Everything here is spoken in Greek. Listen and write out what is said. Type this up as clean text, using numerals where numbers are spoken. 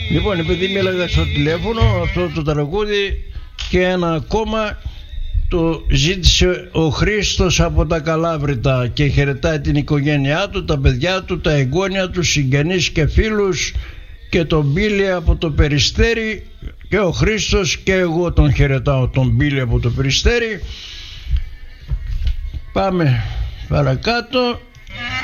Λοιπόν, επειδή μίλαγα στο τηλέφωνο, αυτό το τραγούδι και ένα ακόμα το ζήτησε ο Χρήστος από τα Καλάβρητα και χαιρετάει την οικογένειά του, τα παιδιά του, τα εγγόνια του, συγγενείς και φίλους και τον Μπίλη από το Περιστέρι. Και ο Χρήστος και εγώ τον χαιρετάω, τον Μπίλη από το Περιστέρι. Πάμε παρακάτω.